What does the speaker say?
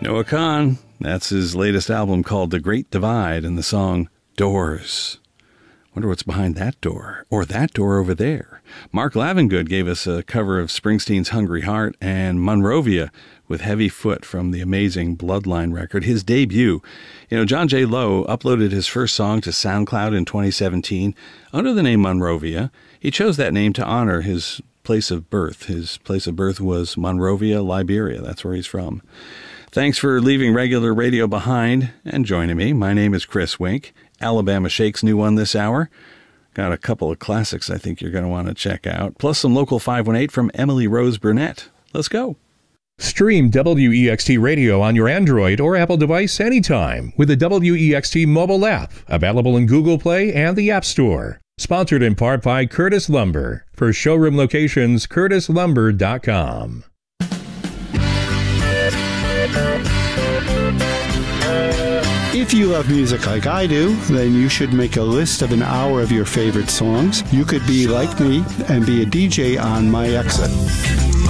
Noah Kahan, that's his latest album called The Great Divide, and the song Doors. Wonder what's behind that door, or that door over there. Mark Lavengood gave us a cover of Springsteen's Hungry Heart, and Monrovia with Heavy Foot from the amazing Bloodline record, his debut. John J. Lowe uploaded his first song to SoundCloud in 2017 under the name Monrovia. He chose that name to honor his place of birth. His place of birth was Monrovia, Liberia. That's where he's from. Thanks for leaving regular radio behind and joining me. My name is Chris Wink. Alabama Shake's new one this hour. Got a couple of classics I think you're going to want to check out, plus some local 518 from Emily Rose Burnett. Let's go. Stream WEXT Radio on your Android or Apple device anytime with the WEXT mobile app, available in Google Play and the App Store. Sponsored in part by Curtis Lumber. For showroom locations, curtislumber.com. If you love music like I do, then you should make a list of an hour of your favorite songs. You could be like me and be a DJ on My Exit.